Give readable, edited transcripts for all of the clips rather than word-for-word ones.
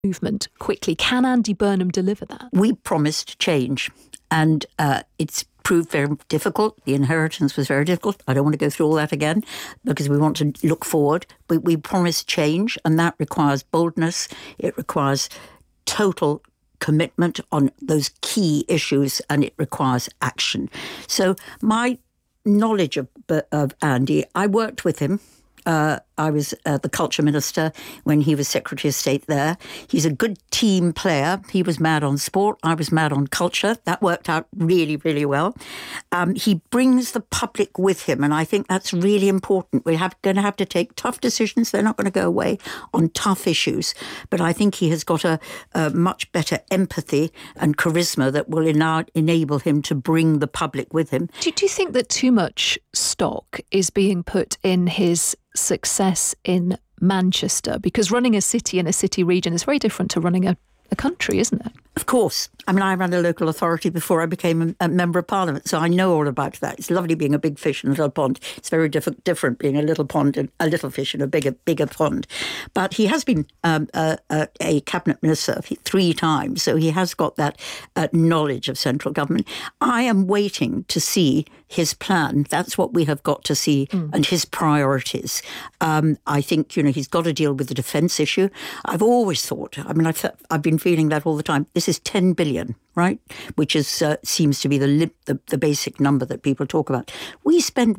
movement quickly. Can Andy Burnham deliver that? We promised change, and it's proved very difficult. The inheritance was very difficult. I don't want to go through all that again because we want to look forward. But we promised change, and that requires boldness. It requires total commitment on those key issues, and it requires action. So my knowledge of Andy, I worked with him. I was the culture minister when he was Secretary of State there. He's a good team player. He was mad on sport. I was mad on culture. That worked out really, really well. He brings the public with him, and I think that's really important. We're going to have to take tough decisions. They're not going to go away on tough issues. But I think he has got a much better empathy and charisma that will enable him to bring the public with him. Do you think that too much stock is being put in his success in Manchester? Because running a city in a city region is very different to running a country, isn't it? Of course. I mean, I ran a local authority before I became a member of parliament, so I know all about that. It's lovely being a big fish in a little pond. It's very different being a little pond and a little fish in a bigger pond. But he has been a cabinet minister 3 times, so he has got that knowledge of central government. I am waiting to see his plan. That's what we have got to see, and his priorities. I think, he's got to deal with the defence issue. I've always thought, I've been feeling that all the time. This is 10 billion, right? Which is seems to be the basic number that people talk about. We spend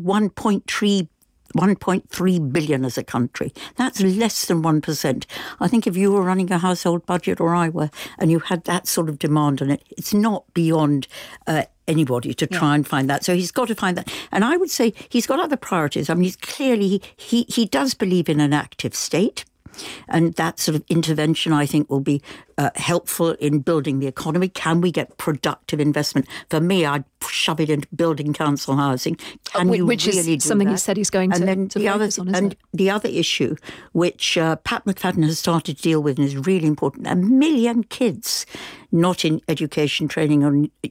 1.3 billion as a country. That's less than 1%. I think if you were running a household budget, or I were, and you had that sort of demand on it, it's not beyond anybody to try and find that. So he's got to find that. And I would say he's got other priorities. I mean, he's clearly, he does believe in an active state. And that sort of intervention, I think, will be helpful in building the economy. Can we get productive investment? For me, I'd shove it into building council housing. Which is something he said he's going to focus on, isn't it? The other issue, which Pat McFadden has started to deal with and is really important, 1 million kids not in education, training,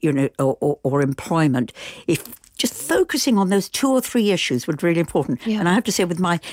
or employment. If just focusing on those 2 or 3 issues was really important. Yeah. And I have to say, with my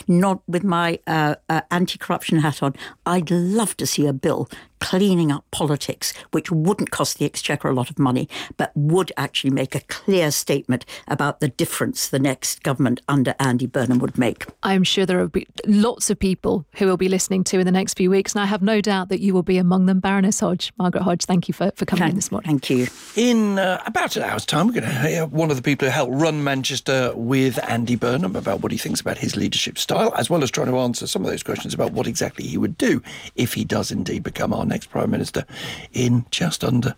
anti-corruption hat on, I'd love to see a bill cleaning up politics, which wouldn't cost the Exchequer a lot of money, but would actually make a clear statement about the difference the next government under Andy Burnham would make. I'm sure there will be lots of people who will be listening to in the next few weeks, and I have no doubt that you will be among them. Baroness Hodge, Margaret Hodge, thank you for coming in this morning. Thank you. In about an hour's time, we're going to hear one of the people who helped run Manchester with Andy Burnham about what he thinks about his leadership style, as well as trying to answer some of those questions about what exactly he would do if he does indeed become our next Prime Minister in just over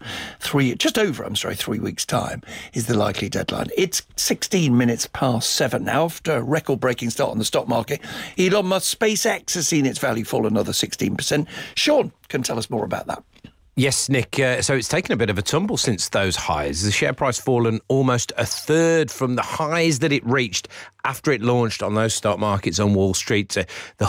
3 weeks' time is the likely deadline. It's 16 minutes past 7 now. After a record-breaking start on the stock market, Elon Musk's SpaceX has seen its value fall another 16%. Sean can tell us more about that. Yes, Nick. So it's taken a bit of a tumble since those highs. The share price fallen almost a third from the highs that it reached after it launched on those stock markets on Wall Street. The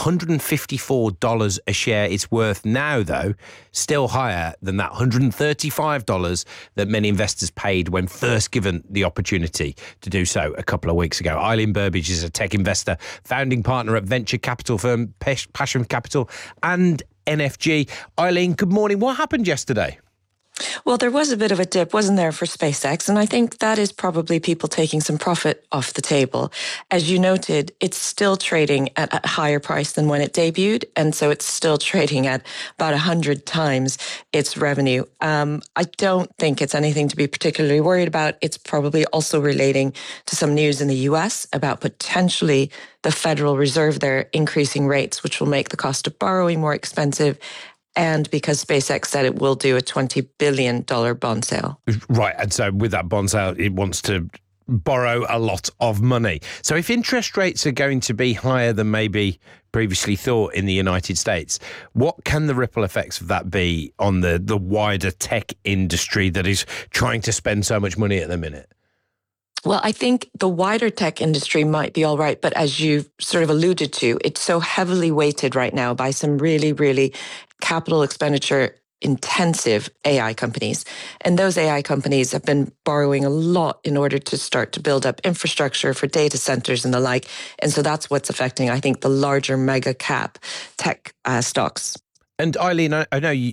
$154 a share it's worth now, though, still higher than that $135 that many investors paid when first given the opportunity to do so a couple of weeks ago. Eileen Burbidge is a tech investor, founding partner at venture capital firm Passion Capital and NFG. Eileen, good morning. What happened yesterday? Well, there was a bit of a dip, wasn't there, for SpaceX? And I think that is probably people taking some profit off the table. As you noted, it's still trading at a higher price than when it debuted. And so it's still trading at about 100 times its revenue. I don't think it's anything to be particularly worried about. It's probably also relating to some news in the US about potentially the Federal Reserve there increasing rates, which will make the cost of borrowing more expensive. And because SpaceX said it will do a $20 billion bond sale. Right. And so with that bond sale, it wants to borrow a lot of money. So if interest rates are going to be higher than maybe previously thought in the United States, what can the ripple effects of that be on the wider tech industry that is trying to spend so much money at the minute? Well, I think the wider tech industry might be all right, but as you sort of alluded to, it's so heavily weighted right now by some really, really capital expenditure intensive AI companies. And those AI companies have been borrowing a lot in order to start to build up infrastructure for data centers and the like. And so that's what's affecting, I think, the larger mega cap tech stocks. And Eileen, I know